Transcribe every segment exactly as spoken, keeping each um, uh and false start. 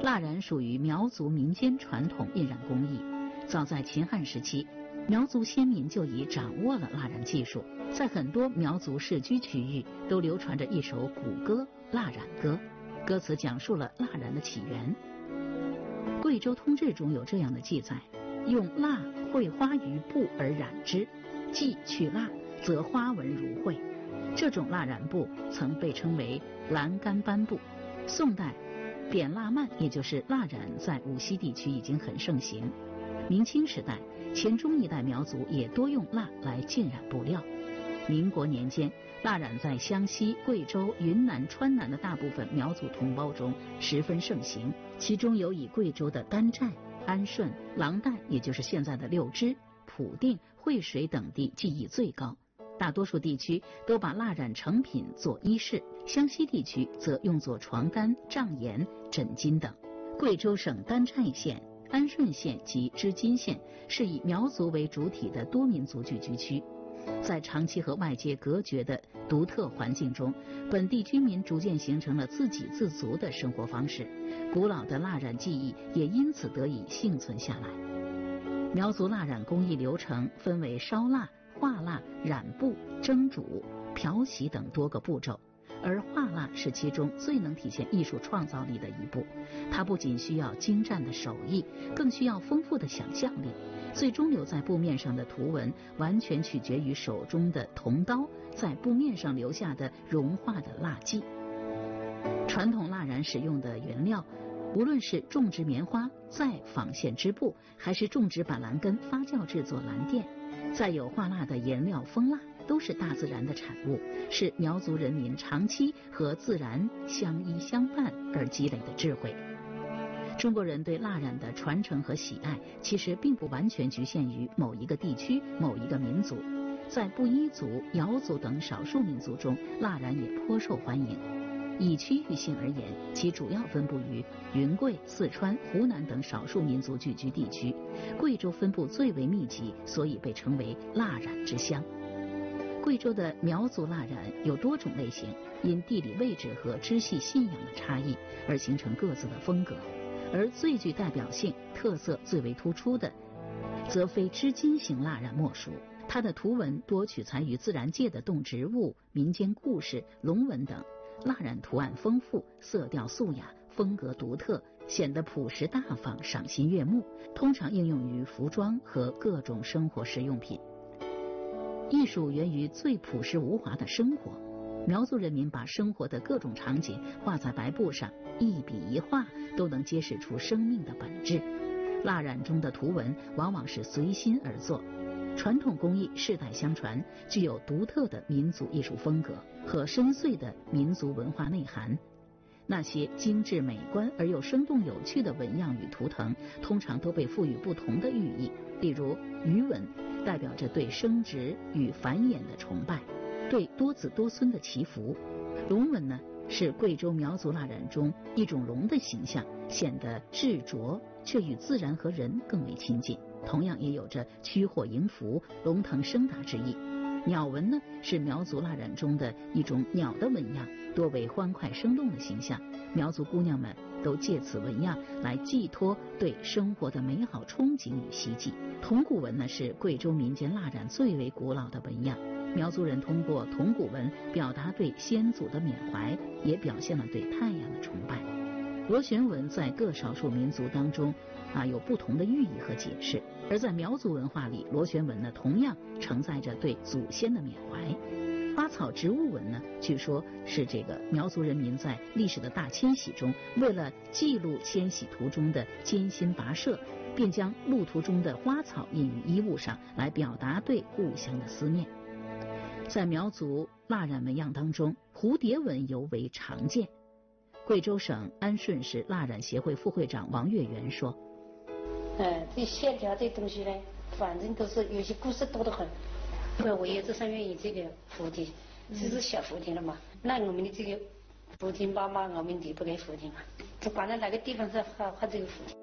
蜡染属于苗族民间传统印染工艺，早在秦汉时期，苗族先民就已掌握了蜡染技术。在很多苗族世居区域都流传着一首古歌《蜡染歌》，歌词讲述了蜡染的起源。《贵州通志》中有这样的记载：用蜡绘花于布而染之，既去蜡，则花纹如绘。这种蜡染布曾被称为栏杆斑布。宋代扁蜡漫，也就是蜡染，在无锡地区已经很盛行。明清时代，黔中一带苗族也多用蜡来浸染布料。民国年间，蜡染在湘西、贵州、云南、川南的大部分苗族同胞中十分盛行，其中有以贵州的丹寨、安顺、狼岱，也就是现在的六支、普定、惠水等地技艺最高。大多数地区都把蜡染成品做衣饰，湘西地区则用作床单、帐沿、枕巾等。贵州省丹寨县、安顺县及织金县是以苗族为主体的多民族聚居区，在长期和外界隔绝的独特环境中，本地居民逐渐形成了自给自足的生活方式，古老的蜡染技艺也因此得以幸存下来。苗族蜡染工艺流程分为烧蜡、画蜡、染布、蒸煮、漂洗等多个步骤，而画蜡是其中最能体现艺术创造力的一步。它不仅需要精湛的手艺，更需要丰富的想象力。最终留在布面上的图文完全取决于手中的铜刀在布面上留下的融化的蜡迹。传统蜡染使用的原料，无论是种植棉花再纺线织布，还是种植板蓝根发酵制作蓝靛，再有画蜡的颜料蜂蜡，都是大自然的产物，是苗族人民长期和自然相依相伴而积累的智慧。中国人对蜡染的传承和喜爱，其实并不完全局限于某一个地区、某一个民族。在布依族、瑶族等少数民族中，蜡染也颇受欢迎。以区域性而言，其主要分布于云贵、四川、湖南等少数民族聚居地区，贵州分布最为密集，所以被称为蜡染之乡。贵州的苗族蜡染有多种类型，因地理位置和支系信仰的差异而形成各自的风格。而最具代表性、特色最为突出的，则非织金型蜡染莫属。它的图文多取材于自然界的动植物、民间故事、龙纹等，蜡染图案丰富，色调素雅，风格独特，显得朴实大方、赏心悦目。通常应用于服装和各种生活实用品。艺术源于最朴实无华的生活。苗族人民把生活的各种场景画在白布上，一笔一画都能揭示出生命的本质。蜡染中的图文往往是随心而作，传统工艺世代相传，具有独特的民族艺术风格和深邃的民族文化内涵。那些精致美观而又生动有趣的纹样与图腾，通常都被赋予不同的寓意。例如鱼纹代表着对生殖与繁衍的崇拜，对多子多孙的祈福。龙纹呢，是贵州苗族蜡染中一种龙的形象，显得执着，却与自然和人更为亲近，同样也有着驱祸迎福、龙腾升达之意。鸟纹呢，是苗族蜡染中的一种鸟的纹样，多为欢快生动的形象。苗族姑娘们都借此纹样来寄托对生活的美好憧憬与希冀。铜鼓纹呢，是贵州民间蜡染最为古老的纹样。苗族人通过铜鼓纹表达对先祖的缅怀，也表现了对太阳的崇拜。螺旋纹在各少数民族当中啊有不同的寓意和解释，而在苗族文化里，螺旋纹呢同样承载着对祖先的缅怀。花草植物纹呢，据说是这个苗族人民在历史的大迁徙中，为了记录迁徙途中的艰辛跋涉，便将路途中的花草印于衣物上，来表达对故乡的思念。在苗族蜡染纹样当中，蝴蝶纹尤为常见。贵州省安顺市蜡染协会副会长王月元说： 呃，这线条这东西呢，反正都是有些故事多得很。我也是上面有这个蝴蝶，这是小蝴蝶了嘛？那我们的这个蝴蝶妈妈，我们离不开蝴蝶嘛？不管在哪个地方是画画这个蝴蝶。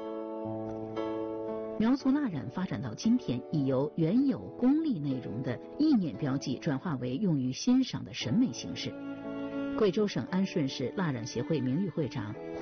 苗族蜡染发展到今天，已由原有功利内容的意念标记转化为用于欣赏的审美形式。贵州省安顺市蜡染协会名誉会长